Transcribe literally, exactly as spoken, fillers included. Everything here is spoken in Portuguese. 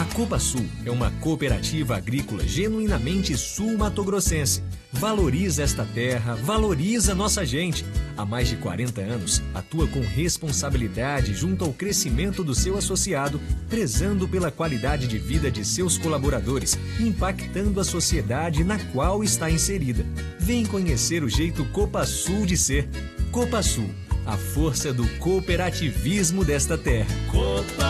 A Copasul é uma cooperativa agrícola genuinamente sul-matogrossense. Valoriza esta terra, valoriza nossa gente. Há mais de quarenta anos, atua com responsabilidade junto ao crescimento do seu associado, prezando pela qualidade de vida de seus colaboradores, impactando a sociedade na qual está inserida. Vem conhecer o jeito Copasul de ser. Copasul, a força do cooperativismo desta terra. Copa